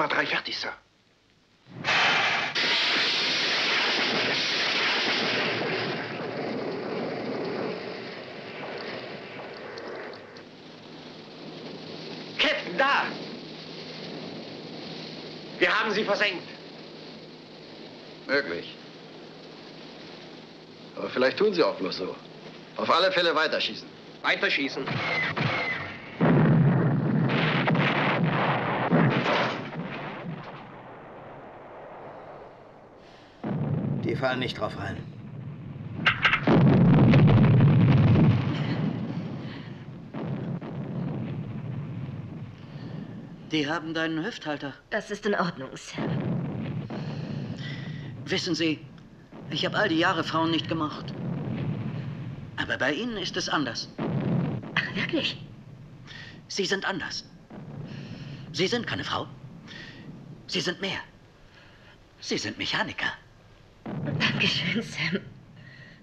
Nummer 3 fertig, Sir. Captain, da! Wir haben sie versenkt. Möglich. Aber vielleicht tun sie auch bloß so. Auf alle Fälle weiterschießen. Weiterschießen. Die fallen nicht drauf rein. Die haben deinen Hüfthalter. Das ist in Ordnung, Sir. Wissen Sie, ich habe all die Jahre Frauen nicht gemocht. Aber bei Ihnen ist es anders. Ach, wirklich? Sie sind anders. Sie sind keine Frau. Sie sind mehr. Sie sind Mechaniker. Dankeschön, Sam.